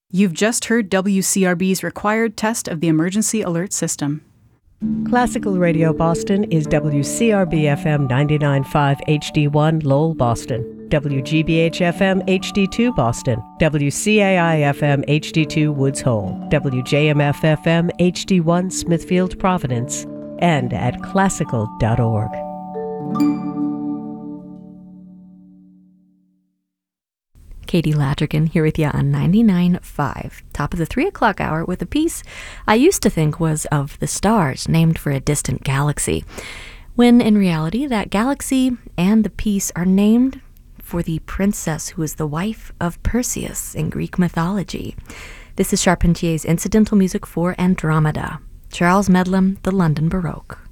You've just heard WCRB's required test of the emergency alert system. Classical Radio Boston is WCRB-FM 99.5 HD1 Lowell, Boston, WGBH-FM HD2 Boston, WCAI-FM HD2 Woods Hole, WJMF-FM HD1 Smithfield, Providence, and at classical.org. Katie Ladrigan here with you on 99.5. Top of the 3 o'clock hour with a piece I used to think was of the stars, named for a distant galaxy, when in reality that galaxy and the piece are named for the princess who was the wife of Perseus in Greek mythology. This is Charpentier's incidental music for Andromeda, Charles Medlam, The London Baroque.